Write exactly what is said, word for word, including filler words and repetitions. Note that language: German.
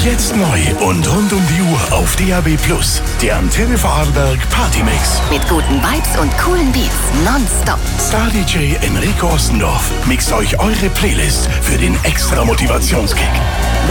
Jetzt neu und rund um die Uhr auf D A B Plus. Der Antenne Vorarlberg Partymix. Mit guten Vibes und coolen Beats. Nonstop. Star-D J Enrico Ostendorf mixt euch eure Playlist für den extra Motivationskick.